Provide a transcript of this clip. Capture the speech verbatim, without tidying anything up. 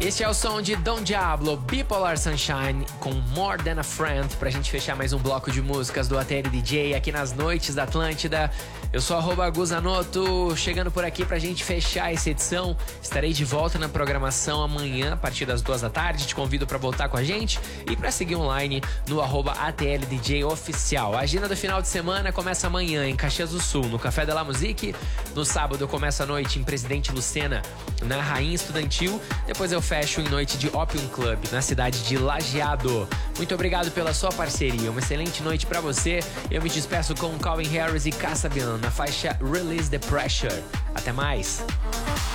Este é o som de Don Diablo, Bipolar Sunshine, com More Than a Friend, pra gente fechar mais um bloco de músicas do A T L D J aqui nas noites da Atlântida. Eu sou arroba Guzanoto, chegando por aqui pra gente fechar essa edição. Estarei de volta na programação amanhã, a partir das duas da tarde. Te convido pra voltar com a gente e pra seguir online no arroba A T L D J Oficial. A agenda do final de semana começa amanhã em Caxias do Sul, no Café de la Musique. No sábado eu começo a noite em Presidente Lucena, na Rainha Estudantil. Depois eu fecho em noite de Opium Club, na cidade de Lajeado. Muito obrigado pela sua parceria, uma excelente noite pra você. Eu me despeço com Calvin Harris e Kasabian na faixa Release the Pressure. Até mais!